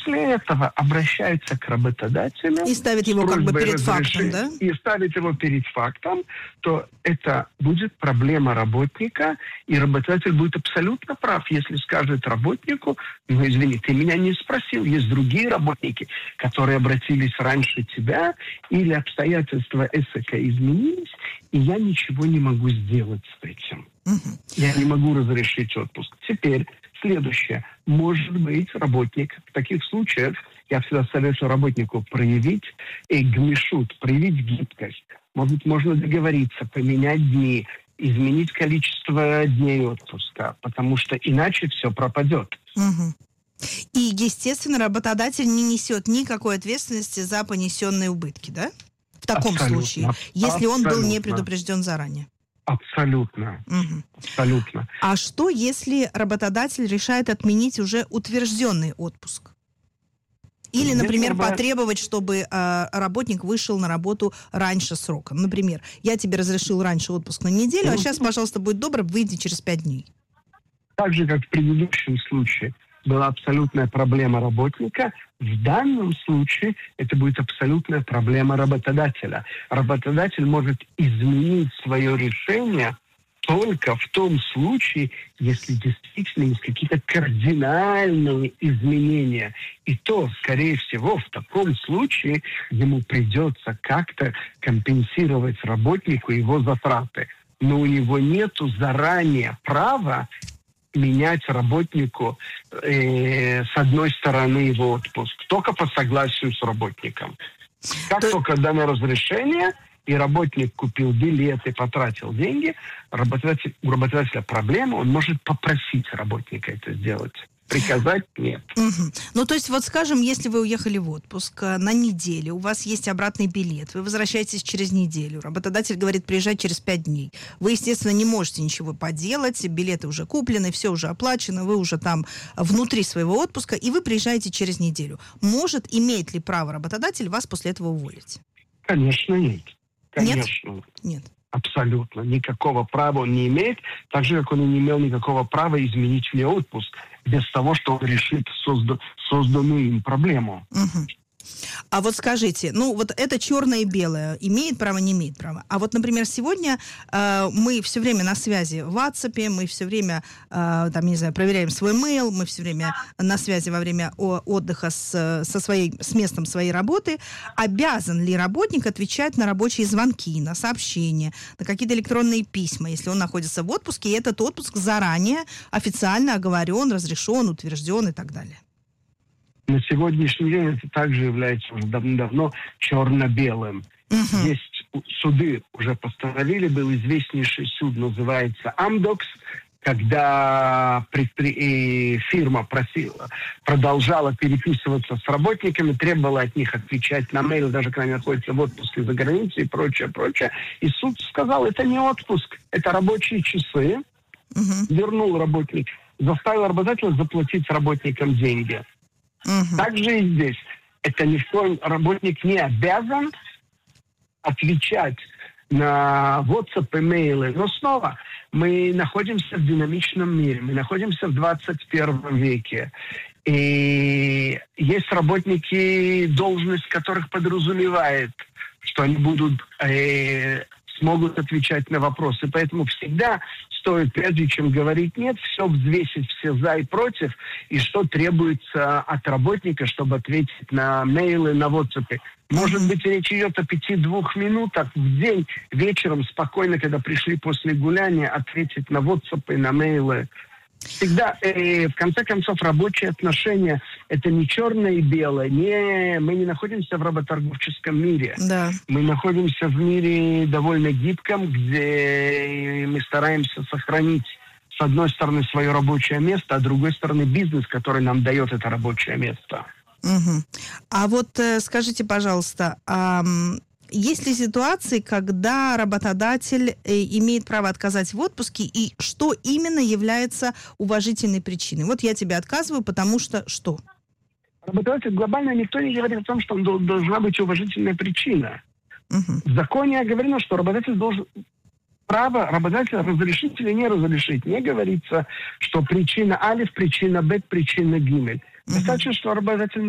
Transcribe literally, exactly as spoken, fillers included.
после этого обращаются к работодателю. И ставит его как бы перед фактом, да? И ставит его перед фактом, то это будет проблема работника, и работодатель будет абсолютно прав, если скажет работнику: ну, извини, ты меня не спросил, есть другие работники, которые обратились раньше тебя, или обстоятельства ЭСЭКа изменились, и я ничего не могу сделать с этим. Угу. Я не могу разрешить отпуск. Теперь следующее. Может быть, работник в таких случаях, я всегда советую работнику проявить и гмишут, проявить гибкость. Может быть, можно договориться, поменять дни, изменить количество дней отпуска, потому что иначе все пропадет. Угу. И, естественно, работодатель не несет никакой ответственности за понесенные убытки, да? В таком абсолютно, случае, если абсолютно. Он был не предупрежден заранее. Абсолютно. Угу. Абсолютно. А что, если работодатель решает отменить уже утвержденный отпуск? Или, например, если потребовать, чтобы э, работник вышел на работу раньше срока. Например, я тебе разрешил раньше отпуск на неделю, а сейчас, пожалуйста, будь добр, выйди через пять дней. Так же, как в предыдущем случае была абсолютная проблема работника, в данном случае это будет абсолютная проблема работодателя. Работодатель может изменить свое решение только в том случае, если действительно есть какие-то кардинальные изменения. И то, скорее всего, в таком случае ему придется как-то компенсировать работнику его затраты. Но у него нету заранее права менять работнику э, с одной стороны его отпуск. Только по согласию с работником. Как То... только дано разрешение, и работник купил билеты, потратил деньги, работодатель, у работодателя проблема, он может попросить работника это сделать. Приказать нет. Угу. Ну, то есть, вот скажем, если вы уехали в отпуск на неделю, у вас есть обратный билет, вы возвращаетесь через неделю, работодатель говорит, приезжать через пять дней. Вы, естественно, не можете ничего поделать, билеты уже куплены, все уже оплачено, вы уже там внутри своего отпуска, и вы приезжаете через неделю. Может, имеет ли право работодатель вас после этого уволить? Конечно, нет. Конечно. Нет? Нет. Абсолютно. Никакого права он не имеет, так же, как он и не имел никакого права изменить мне отпуск, без того, что он решит созда- созданную им проблему. Угу. А вот скажите, ну вот это черное и белое, имеет право, не имеет права. А вот, например, сегодня э, мы все время на связи в WhatsApp, мы все время, э, там, не знаю, проверяем свой mail, мы все время на связи во время отдыха с, со своей, с местом своей работы. Обязан ли работник отвечать на рабочие звонки, на сообщения, на какие-то электронные письма, если он находится в отпуске, и этот отпуск заранее официально оговорен, разрешен, утвержден и так далее? На сегодняшний день это также является уже давно черно-белым. Uh-huh. Есть суды, уже постановили, был известнейший суд, называется Амдокс, когда предпри... фирма просила, продолжала переписываться с работниками, требовала от них отвечать на мейл, даже когда они находятся в отпуске за границей и прочее, прочее. И суд сказал, это не отпуск, это рабочие часы. Uh-huh. Вернул работник, заставил работодателя заплатить работникам деньги. Uh-huh. Так же и здесь. Это никто, работник не обязан отвечать на WhatsApp и мейлы. Но снова, мы находимся в динамичном мире, мы находимся в двадцать первом веке. И есть работники, должность которых подразумевает, что они будут, э, смогут отвечать на вопросы. Поэтому всегда стоит, прежде чем говорить «нет», все взвесить, все «за» и «против», и что требуется от работника, чтобы ответить на мейлы, на WhatsApp. Может быть, речь идет о пяти-двух минутах в день, вечером спокойно, когда пришли после гуляния, ответить на WhatsApp и на мейлы. Всегда, э, в конце концов, рабочие отношения – это не черное и белое. Не, мы не находимся в работорговческом мире. Да. Мы находимся в мире довольно гибком, где мы стараемся сохранить, с одной стороны, свое рабочее место, а с другой стороны, бизнес, который нам дает это рабочее место. Угу. А вот э, скажите, пожалуйста, а... есть ли ситуации, когда работодатель э, имеет право отказать в отпуске, и что именно является уважительной причиной? Вот я тебе отказываю, потому что что? Работодатель глобально никто не говорит о том, что он, должна быть уважительная причина. Uh-huh. В законе оговорено, что работодатель должен... Право работодателя разрешить или не разрешить. Не говорится, что причина алиф, причина бет, причина гимель. Uh-huh. Достаточно, что работодатель